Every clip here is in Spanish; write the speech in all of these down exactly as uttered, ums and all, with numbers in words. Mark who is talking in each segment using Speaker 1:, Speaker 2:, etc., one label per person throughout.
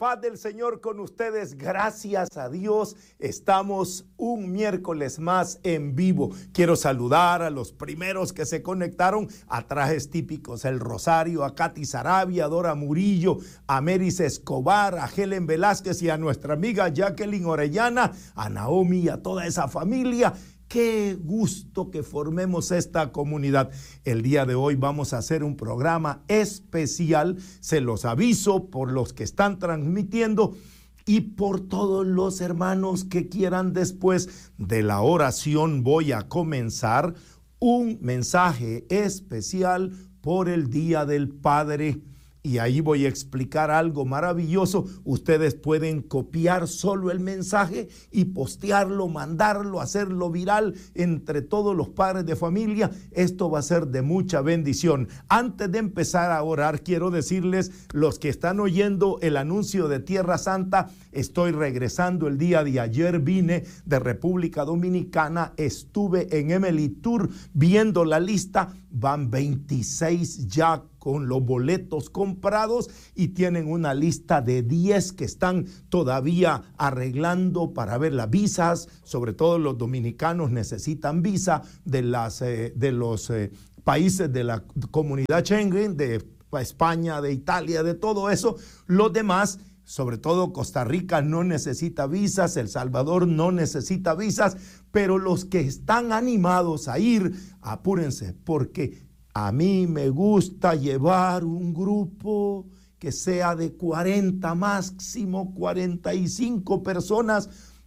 Speaker 1: paz del Señor con ustedes, gracias a Dios, estamos un miércoles más en vivo. Quiero saludar a los primeros que se conectaron a Trajes Típicos El Rosario, a Katy Sarabia, a Dora Murillo, a Meris Escobar, a Helen Velázquez y a nuestra amiga Jacqueline Orellana, a Naomi y a toda esa familia. Qué gusto que formemos esta comunidad. El día de hoy vamos a hacer un programa especial, se los aviso por los que están transmitiendo y por todos los hermanos que quieran. Después de la oración voy a comenzar un mensaje especial por el Día del Padre. Y ahí voy a explicar algo maravilloso. Ustedes pueden copiar solo el mensaje y postearlo, mandarlo, hacerlo viral entre todos los padres de familia. Esto va a ser de mucha bendición. Antes de empezar a orar, quiero decirles, los que están oyendo el anuncio de Tierra Santa, estoy regresando. El día de ayer vine de República Dominicana, estuve en Emily Tour viendo la lista. Van veintiséis ya con los boletos comprados y tienen una lista de diez que están todavía arreglando para ver las visas. Sobre todo los dominicanos necesitan visa de, las, eh, de los eh, países de la comunidad Schengen, de España, de Italia, de todo eso. Los demás, sobre todo Costa Rica, no necesita visas, El Salvador no necesita visas, pero los que están animados a ir, apúrense, porque a mí me gusta llevar un grupo que sea de cuarenta, máximo cuarenta y cinco personas,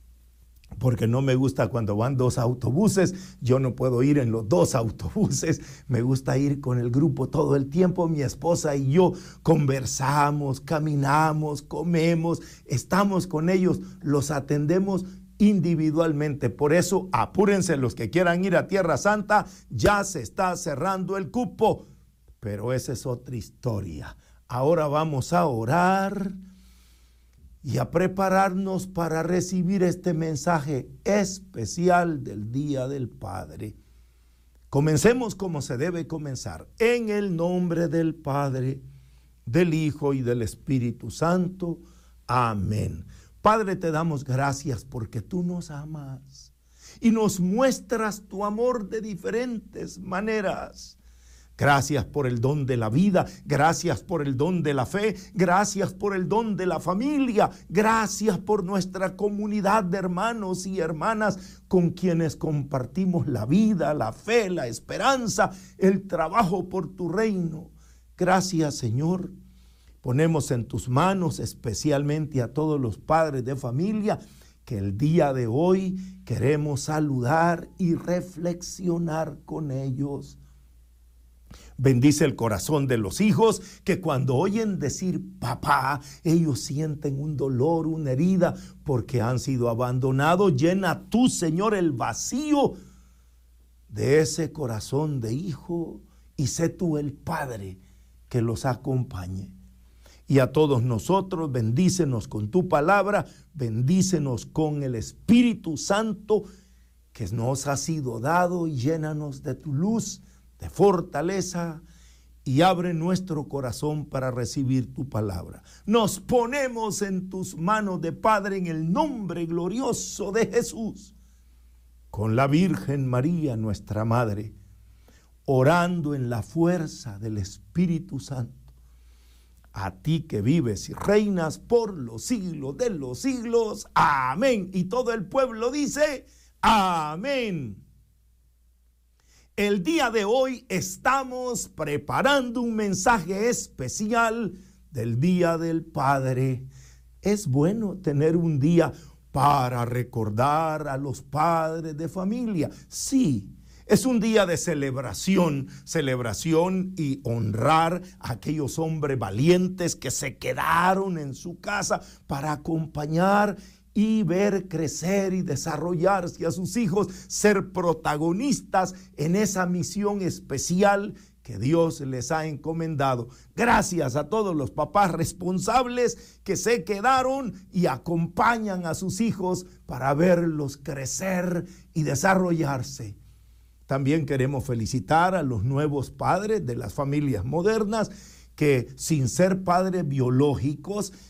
Speaker 1: porque no me gusta cuando van dos autobuses. Yo no puedo ir en los dos autobuses, me gusta ir con el grupo todo el tiempo. Mi esposa y yo conversamos, caminamos, comemos, estamos con ellos, los atendemos individualmente. Por eso apúrense los que quieran ir a Tierra Santa, ya se está cerrando el cupo, pero esa es otra historia. Ahora vamos a orar y a prepararnos para recibir este mensaje especial del Día del Padre. Comencemos como se debe comenzar, en el nombre del Padre, del Hijo y del Espíritu Santo. Amén. Padre, te damos gracias porque tú nos amas y nos muestras tu amor de diferentes maneras. Gracias por el don de la vida, gracias por el don de la fe, gracias por el don de la familia, gracias por nuestra comunidad de hermanos y hermanas con quienes compartimos la vida, la fe, la esperanza, el trabajo por tu reino. Gracias, Señor. Ponemos en tus manos especialmente a todos los padres de familia que el día de hoy queremos saludar y reflexionar con ellos. Bendice el corazón de los hijos que cuando oyen decir papá, ellos sienten un dolor, una herida porque han sido abandonados. Llena tú, Señor, el vacío de ese corazón de hijo y sé tú el Padre que los acompañe. Y a todos nosotros, bendícenos con tu palabra, bendícenos con el Espíritu Santo que nos ha sido dado y llénanos de tu luz, de fortaleza y abre nuestro corazón para recibir tu palabra. Nos ponemos en tus manos de Padre en el nombre glorioso de Jesús, con la Virgen María, nuestra Madre, orando en la fuerza del Espíritu Santo. A ti que vives y reinas por los siglos de los siglos. Amén. Y todo el pueblo dice, amén. El día de hoy estamos preparando un mensaje especial del Día del Padre. Es bueno tener un día para recordar a los padres de familia. Sí. Es un día de celebración, celebración y honrar a aquellos hombres valientes que se quedaron en su casa para acompañar y ver crecer y desarrollarse a sus hijos, ser protagonistas en esa misión especial que Dios les ha encomendado. Gracias a todos los papás responsables que se quedaron y acompañan a sus hijos para verlos crecer y desarrollarse. También queremos felicitar a los nuevos padres de las familias modernas que sin ser padres biológicos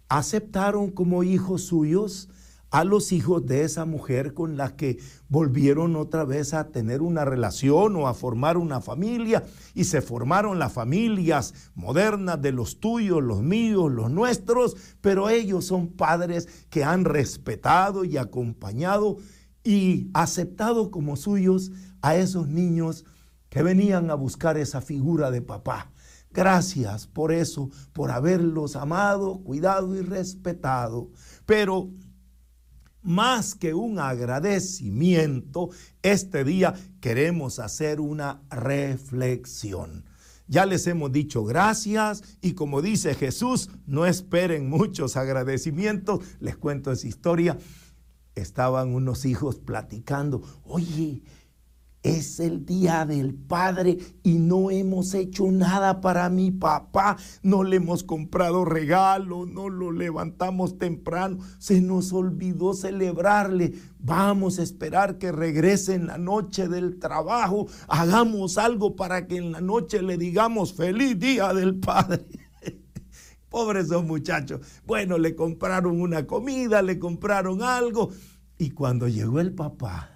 Speaker 1: aceptaron como hijos suyos a los hijos de esa mujer con la que volvieron otra vez a tener una relación o a formar una familia, y se formaron las familias modernas de los tuyos, los míos, los nuestros, pero ellos son padres que han respetado y acompañado y aceptado como suyos a esos niños que venían a buscar esa figura de papá. Gracias por eso, por haberlos amado, cuidado y respetado. Pero más que un agradecimiento, este día queremos hacer una reflexión. Ya les hemos dicho gracias, y como dice Jesús, no esperen muchos agradecimientos. Les cuento esa historia. Estaban unos hijos platicando. Oye, es el día del padre y no hemos hecho nada para mi papá. No le hemos comprado regalo, no lo levantamos temprano. Se nos olvidó celebrarle. Vamos a esperar que regrese en la noche del trabajo. Hagamos algo para que en la noche le digamos feliz día del padre. Pobres esos muchachos. Bueno, le compraron una comida, le compraron algo. Y cuando llegó el papá,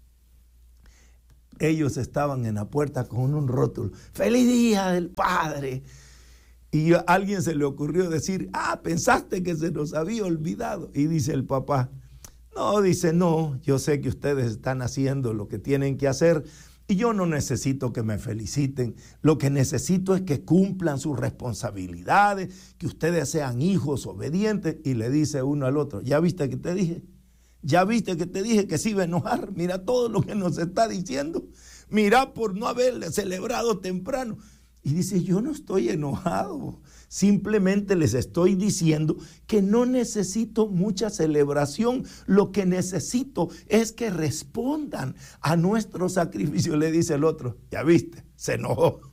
Speaker 1: ellos estaban en la puerta con un rótulo: ¡Feliz día del padre! Y a alguien se le ocurrió decir: ah, pensaste que se nos había olvidado. Y dice el papá: no, dice, no, yo sé que ustedes están haciendo lo que tienen que hacer y yo no necesito que me feliciten. Lo que necesito es que cumplan sus responsabilidades, que ustedes sean hijos obedientes. Y le dice uno al otro: ¿ya viste que te dije? Ya viste que te dije que se iba a enojar. Mira todo lo que nos está diciendo. Mira por no haberle celebrado temprano. Y dice: yo no estoy enojado. Simplemente les estoy diciendo que no necesito mucha celebración. Lo que necesito es que respondan a nuestro sacrificio. Le dice el otro: ya viste, se enojó.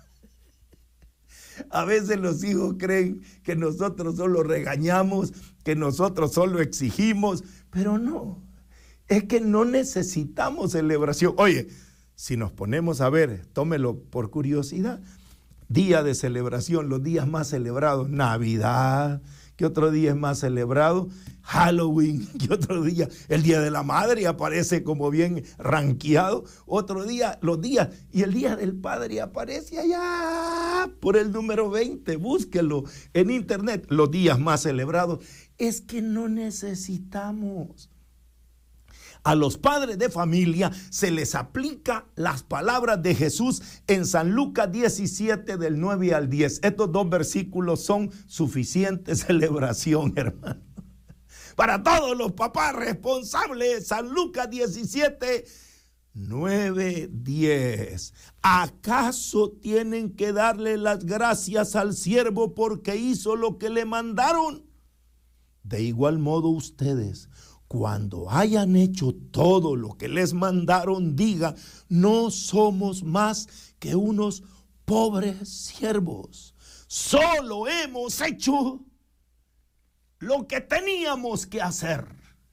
Speaker 1: A veces los hijos creen que nosotros solo regañamos, que nosotros solo exigimos, pero no, es que no necesitamos celebración. Oye, si nos ponemos a ver, tómelo por curiosidad, día de celebración, los días más celebrados: Navidad. ¿Qué otro día es más celebrado? Halloween. ¿Qué otro día? El Día de la Madre aparece como bien rankeado. Otro día, los días, y el Día del Padre aparece allá por el número veinte. Búsquelo en internet. Los días más celebrados. Es que no necesitamos. A los padres de familia se les aplica las palabras de Jesús en San Lucas diecisiete del nueve al diez. Estos dos versículos son suficiente celebración, hermano. Para todos los papás responsables, San Lucas diecisiete, nueve, diez. ¿Acaso tienen que darle las gracias al siervo porque hizo lo que le mandaron? De igual modo ustedes, cuando hayan hecho todo lo que les mandaron, digan: no somos más que unos pobres siervos. Solo hemos hecho lo que teníamos que hacer.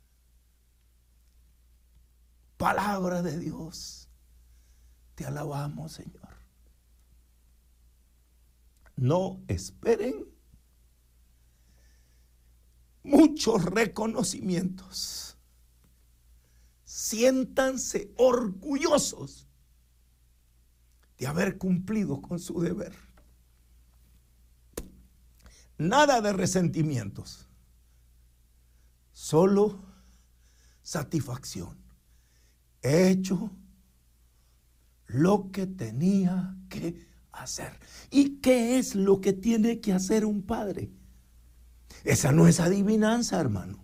Speaker 1: Palabra de Dios. Te alabamos, Señor. No esperen muchos reconocimientos. Siéntanse orgullosos de haber cumplido con su deber. Nada de resentimientos, solo satisfacción. He hecho lo que tenía que hacer. ¿Y qué es lo que tiene que hacer un padre? Esa no es adivinanza, hermano.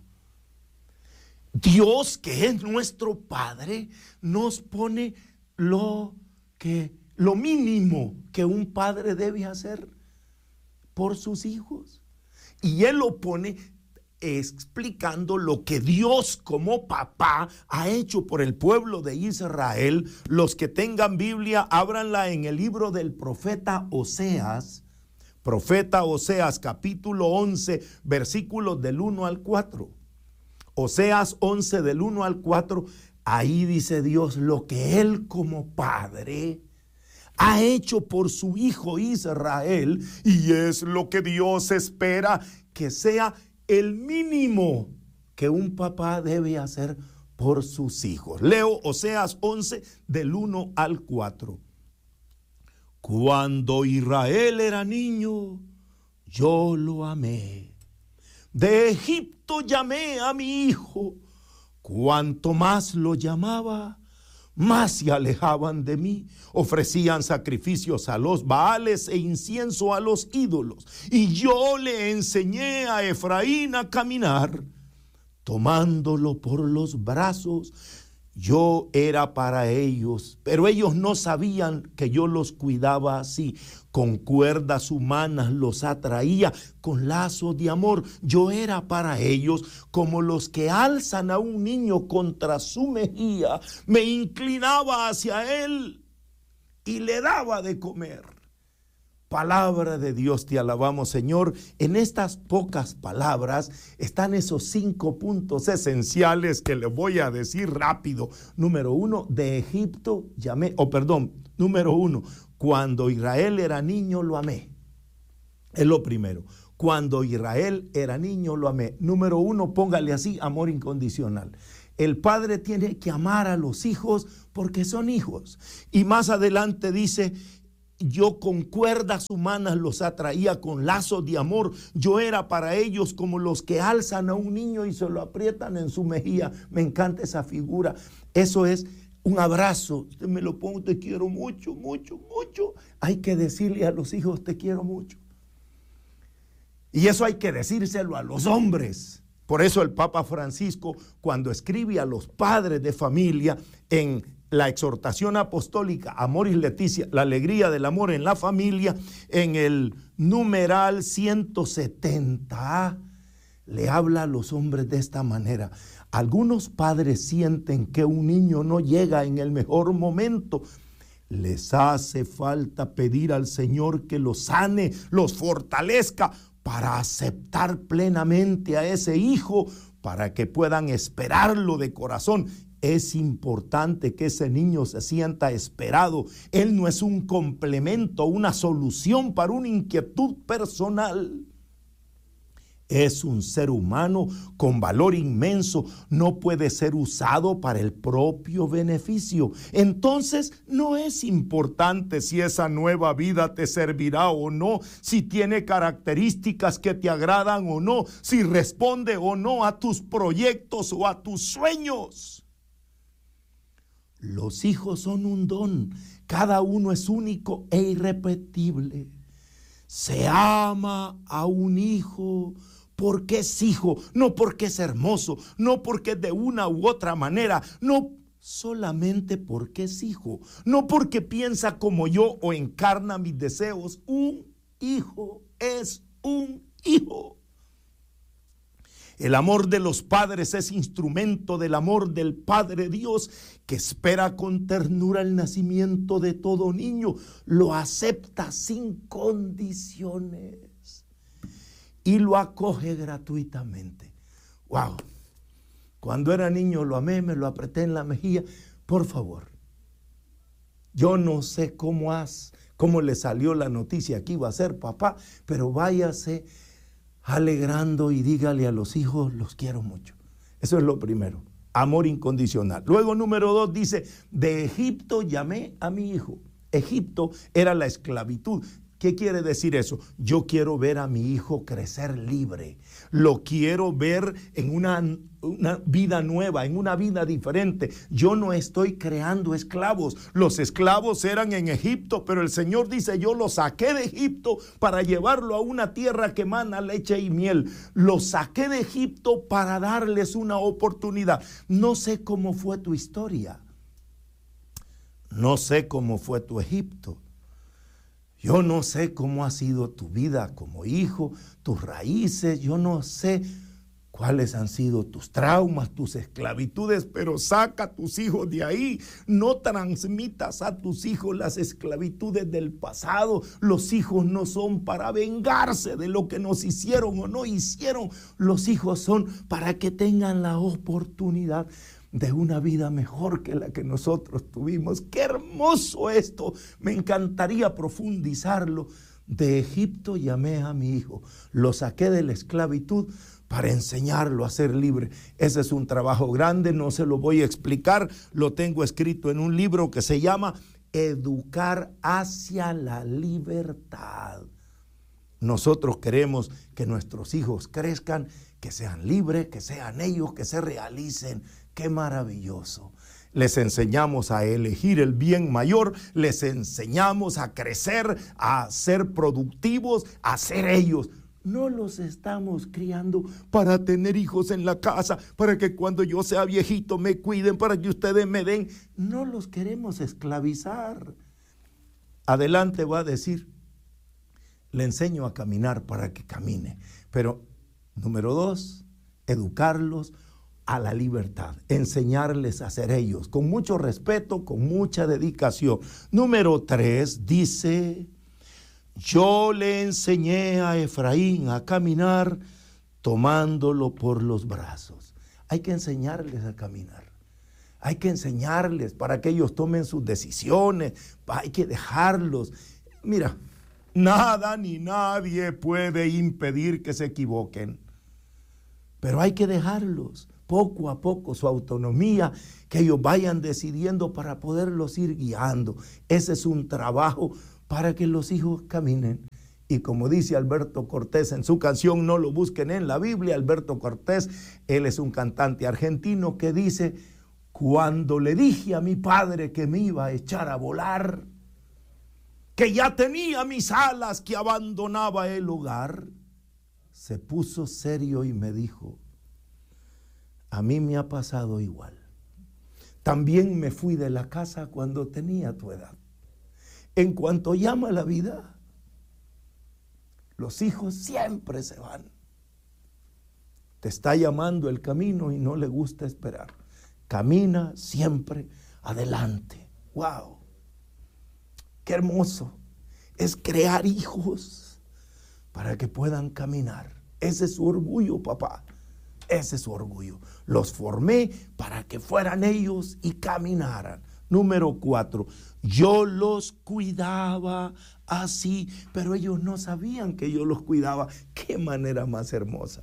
Speaker 1: Dios, que es nuestro Padre, nos pone lo que, lo mínimo que un padre debe hacer por sus hijos. Y Él lo pone explicando lo que Dios como papá ha hecho por el pueblo de Israel. Los que tengan Biblia, ábranla en el libro del profeta Oseas. Profeta Oseas, capítulo once, versículos del uno al cuatro. Oseas once, del uno al cuatro. Ahí dice Dios lo que Él como Padre ha hecho por su hijo Israel, y es lo que Dios espera que sea el mínimo que un papá debe hacer por sus hijos. Leo Oseas once del uno al cuatro. Cuando Israel era niño, yo lo amé. De Egipto llamé a mi hijo. Cuanto más lo llamaba, más se alejaban de mí. Ofrecían sacrificios a los Baales e incienso a los ídolos. Y yo le enseñé a Efraín a caminar, tomándolo por los brazos. Yo era para ellos, pero ellos no sabían que yo los cuidaba así. Con cuerdas humanas los atraía, con lazos de amor. Yo era para ellos como los que alzan a un niño contra su mejilla. Me inclinaba hacia él y le daba de comer. Palabra de Dios, te alabamos, Señor. En estas pocas palabras están esos cinco puntos esenciales que les voy a decir rápido. Número uno, de Egipto llamé, o oh, perdón, número uno, cuando Israel era niño lo amé. Es lo primero. Cuando Israel era niño lo amé. Número uno, póngale así, amor incondicional. El padre tiene que amar a los hijos porque son hijos. Y más adelante dice, yo con cuerdas humanas los atraía, con lazos de amor. Yo era para ellos como los que alzan a un niño y se lo aprietan en su mejilla. Me encanta esa figura. Eso es un abrazo. Usted me lo pongo, te quiero mucho, mucho, mucho. Hay que decirle a los hijos, te quiero mucho. Y eso hay que decírselo a los hombres. Por eso el Papa Francisco, cuando escribe a los padres de familia en la exhortación apostólica Amoris Laetitia, la alegría del amor en la familia, en el numeral ciento setenta, le habla a los hombres de esta manera. Algunos padres sienten que un niño no llega en el mejor momento. Les hace falta pedir al Señor que los sane, los fortalezca para aceptar plenamente a ese hijo, para que puedan esperarlo de corazón. Es importante que ese niño se sienta esperado. Él no es un complemento, una solución para una inquietud personal. Es un ser humano con valor inmenso. No puede ser usado para el propio beneficio. Entonces, no es importante si esa nueva vida te servirá o no, si tiene características que te agradan o no, si responde o no a tus proyectos o a tus sueños. Los hijos son un don, cada uno es único e irrepetible. Se ama a un hijo porque es hijo, no porque es hermoso, no porque es de una u otra manera, no solamente porque es hijo, no porque piensa como yo o encarna mis deseos. Un hijo es un hijo. El amor de los padres es instrumento del amor del Padre Dios, que espera con ternura el nacimiento de todo niño, lo acepta sin condiciones y lo acoge gratuitamente. Wow. Cuando era niño lo amé, me lo apreté en la mejilla. Por favor, yo no sé cómo has, cómo le salió la noticia que iba a ser papá, pero váyase alegrando y dígale a los hijos, los quiero mucho. Eso es lo primero, amor incondicional. Luego, número dos, dice, de Egipto llamé a mi hijo. Egipto era la esclavitud. ¿Qué quiere decir eso? Yo quiero ver a mi hijo crecer libre. Lo quiero ver en una, una vida nueva, en una vida diferente. Yo no estoy creando esclavos. Los esclavos eran en Egipto, pero el Señor dice, yo los saqué de Egipto para llevarlo a una tierra que emana leche y miel. Los saqué de Egipto para darles una oportunidad. No sé cómo fue tu historia. No sé cómo fue tu Egipto. Yo no sé cómo ha sido tu vida como hijo, tus raíces, yo no sé cuáles han sido tus traumas, tus esclavitudes, pero saca a tus hijos de ahí. No transmitas a tus hijos las esclavitudes del pasado. Los hijos no son para vengarse de lo que nos hicieron o no hicieron. Los hijos son para que tengan la oportunidad de una vida mejor que la que nosotros tuvimos. ¡Qué hermoso esto! Me encantaría profundizarlo, De Egipto llamé a mi hijo, lo saqué de la esclavitud para enseñarlo a ser libre. Ese es un trabajo grande, no se lo voy a explicar, lo tengo escrito en un libro que se llama Educar hacia la libertad. Nosotros queremos que nuestros hijos crezcan, que sean libres, que sean ellos, que se realicen. ¡Qué maravilloso! Les enseñamos a elegir el bien mayor, les enseñamos a crecer, a ser productivos, a ser ellos. No los estamos criando para tener hijos en la casa, para que cuando yo sea viejito me cuiden, para que ustedes me den. No los queremos esclavizar. Adelante va a decir, le enseño a caminar para que camine. Pero, número dos, educarlos a la libertad, enseñarles a ser ellos, con mucho respeto, con mucha dedicación. Número tres, dice, yo le enseñé a Efraín a caminar tomándolo por los brazos. Hay que enseñarles a caminar. Hay que enseñarles para que ellos tomen sus decisiones. Hay que dejarlos. Mira, nada ni nadie puede impedir que se equivoquen. Pero hay que dejarlos poco a poco, su autonomía, que ellos vayan decidiendo para poderlos ir guiando. Ese es un trabajo para que los hijos caminen. Y como dice Alberto Cortés en su canción, no lo busquen en la Biblia, Alberto Cortés, él es un cantante argentino que dice, cuando le dije a mi padre que me iba a echar a volar, que ya tenía mis alas, que abandonaba el hogar, se puso serio y me dijo, a mí me ha pasado igual. También me fui de la casa cuando tenía tu edad. En cuanto llama la vida, los hijos siempre se van. Te está llamando el camino y no le gusta esperar. Camina siempre adelante. ¡Wow! ¡Qué hermoso! Es crear hijos para que puedan caminar. Ese es su orgullo, papá. Ese es su orgullo. Los formé para que fueran ellos y caminaran. Número cuatro, yo los cuidaba así, pero ellos no sabían que yo los cuidaba. ¡Qué manera más hermosa!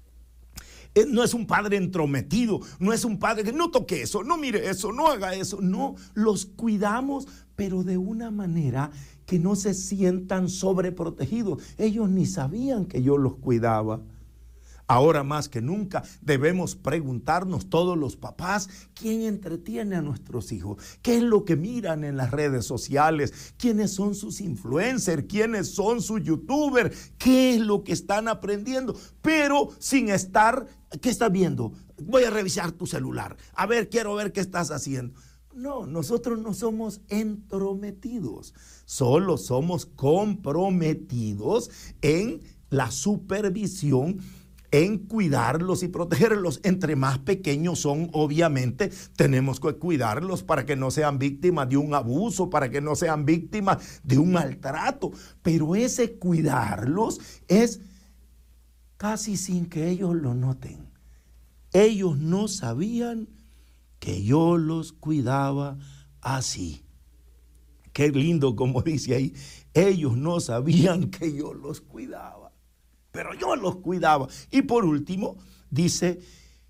Speaker 1: No es un padre entrometido, no es un padre que no toque eso, no mire eso, no haga eso. No, los cuidamos, pero de una manera que no se sientan sobreprotegidos. Ellos ni sabían que yo los cuidaba. Ahora más que nunca debemos preguntarnos todos los papás, ¿quién entretiene a nuestros hijos? ¿Qué es lo que miran en las redes sociales? ¿Quiénes son sus influencers? ¿Quiénes son sus youtubers? ¿Qué es lo que están aprendiendo? Pero sin estar, ¿qué estás viendo? Voy a revisar tu celular. A ver, quiero ver qué estás haciendo. No, nosotros no somos entrometidos, solo somos comprometidos en la supervisión, en cuidarlos y protegerlos. Entre más pequeños son, obviamente, tenemos que cuidarlos para que no sean víctimas de un abuso, para que no sean víctimas de un maltrato. Pero ese cuidarlos es casi sin que ellos lo noten. Ellos no sabían que yo los cuidaba así. Qué lindo como dice ahí. Ellos no sabían que yo los cuidaba, pero yo los cuidaba. Y por último, dice,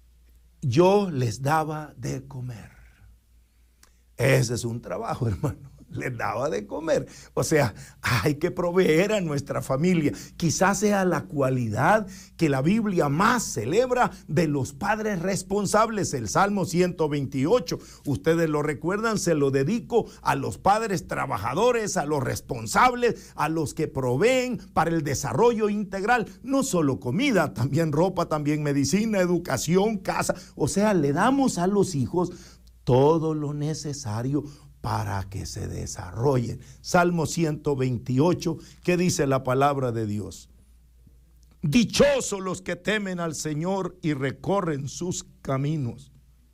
Speaker 1: yo les daba de comer. Ese es un trabajo, hermano. Les daba de comer. O sea, hay que proveer a nuestra familia. Quizás sea la cualidad que la Biblia más celebra de los padres responsables. El Salmo ciento veintiocho, ustedes lo recuerdan, se lo dedico a los padres trabajadores, a los responsables, a los que proveen para el desarrollo integral. No solo comida, también ropa, también medicina, educación, casa. O sea, le damos a los hijos todo lo necesario para que se desarrollen. Salmo ciento veintiocho, ¿qué dice la palabra de Dios? Dichosos los que temen al Señor y recorren sus caminos.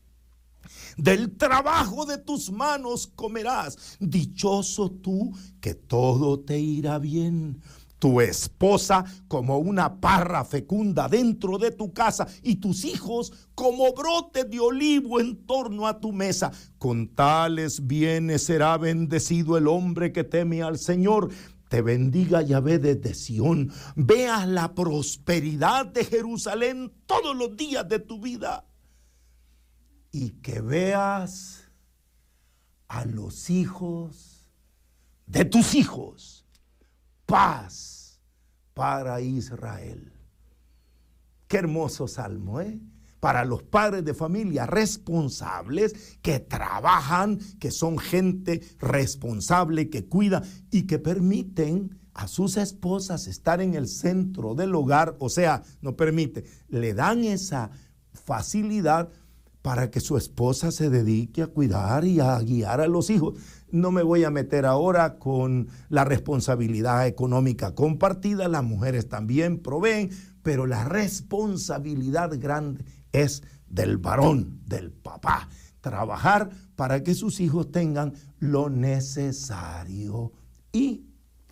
Speaker 1: Del trabajo de tus manos comerás. Dichoso tú, que todo te irá bien. Tu esposa como una parra fecunda dentro de tu casa y tus hijos como brote de olivo en torno a tu mesa. Con tales bienes será bendecido el hombre que teme al Señor. te bendiga Yahvé desde Sión. Veas la prosperidad de Jerusalén todos los días de tu vida. Y que veas a los hijos de tus hijos. Paz para Israel. Qué hermoso salmo, ¿eh? Para los padres de familia responsables que trabajan, que son gente responsable, que cuida y que permiten a sus esposas estar en el centro del hogar. O sea, no permite, le dan esa facilidad para que su esposa se dedique a cuidar y a guiar a los hijos. No me voy a meter ahora con la responsabilidad económica compartida. Las mujeres también proveen, pero la responsabilidad grande es del varón, del papá. Trabajar para que sus hijos tengan lo necesario y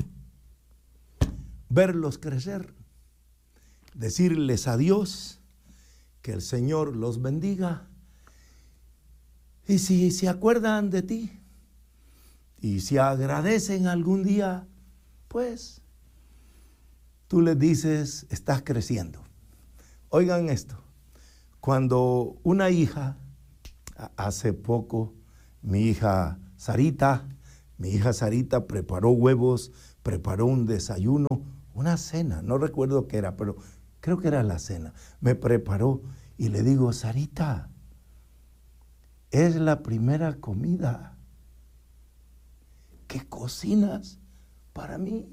Speaker 1: verlos crecer. Decirles adiós, que el Señor los bendiga. Y si se acuerdan de ti y si agradecen algún día, pues tú les dices, estás creciendo. Oigan esto. Cuando una hija, hace poco, mi hija Sarita, mi hija Sarita preparó huevos, preparó un desayuno, una cena, no recuerdo qué era, pero creo que era la cena. Me preparó y le digo, Sarita, es la primera comida que cocinas para mí.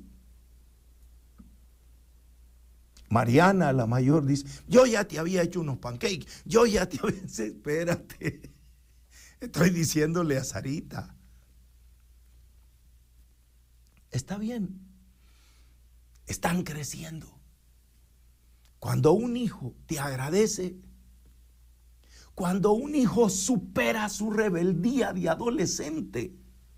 Speaker 1: Mariana, la mayor, dice, yo ya te había hecho unos pancakes, yo ya te había... Espérate, estoy diciéndole a Sarita. Está bien, están creciendo. Cuando un hijo te agradece, cuando un hijo supera su rebeldía de adolescente,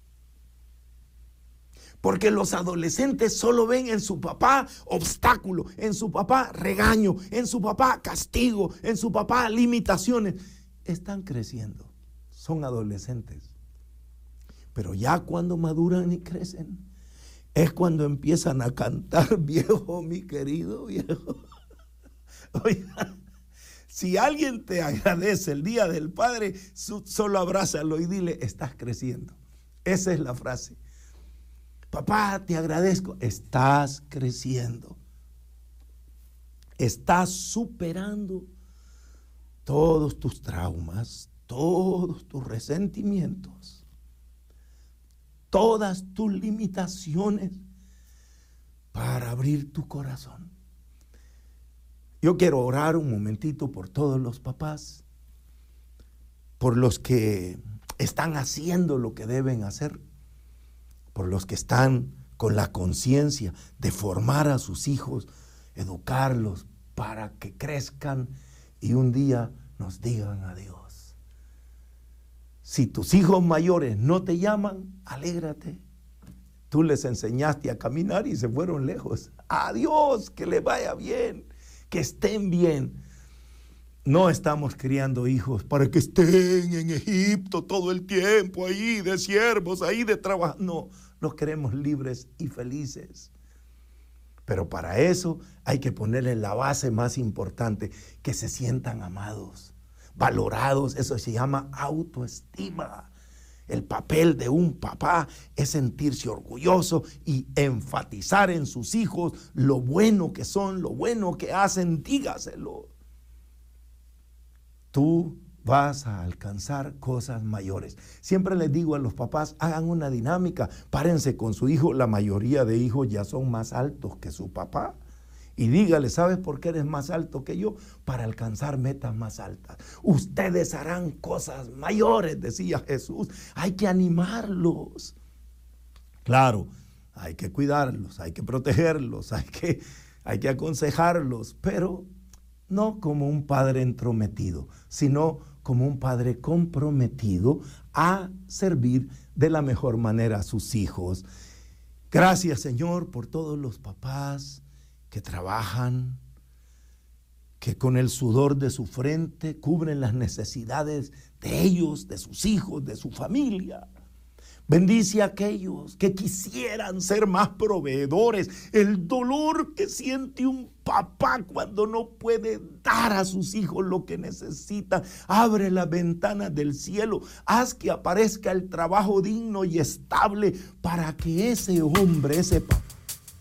Speaker 1: porque los adolescentes solo ven en su papá obstáculo, en su papá regaño, en su papá castigo, en su papá limitaciones. Están creciendo, son adolescentes. Pero ya cuando maduran y crecen, es cuando empiezan a cantar, viejo, mi querido viejo. Oiga, si alguien te agradece el Día del Padre, solo abrázalo y dile, estás creciendo. Esa es la frase. Papá, te agradezco. Estás creciendo. Estás superando todos tus traumas, todos tus resentimientos, todas tus limitaciones para abrir tu corazón. Yo quiero orar un momentito por todos los papás, por los que están haciendo lo que deben hacer, por los que están con la conciencia de formar a sus hijos, educarlos para que crezcan y un día nos digan adiós. Si tus hijos mayores no te llaman, alégrate. Tú les enseñaste a caminar y se fueron lejos. Adiós, que les vaya bien, que estén bien. No estamos criando hijos para que estén en Egipto todo el tiempo, ahí de siervos, ahí de trabajo. No, los queremos libres y felices. Pero para eso hay que ponerle la base más importante, que se sientan amados, valorados. Eso se llama autoestima. El papel de un papá es sentirse orgulloso y enfatizar en sus hijos lo bueno que son, lo bueno que hacen, dígaselo. Tú vas a alcanzar cosas mayores. Siempre les digo a los papás, hagan una dinámica, párense con su hijo. La mayoría de hijos ya son más altos que su papá. Y dígale, ¿sabes por qué eres más alto que yo? Para alcanzar metas más altas. Ustedes harán cosas mayores, decía Jesús. Hay que animarlos. Claro, hay que cuidarlos, hay que protegerlos, hay que, hay que aconsejarlos, pero no como un padre entrometido, sino como un padre comprometido a servir de la mejor manera a sus hijos. Gracias, Señor, por todos los papás que trabajan, que con el sudor de su frente cubren las necesidades de ellos, de sus hijos, de su familia. Bendice a aquellos que quisieran ser más proveedores. El dolor que siente un papá cuando no puede dar a sus hijos lo que necesitan. Abre las ventanas del cielo. Haz que aparezca el trabajo digno y estable para que ese hombre, ese papá,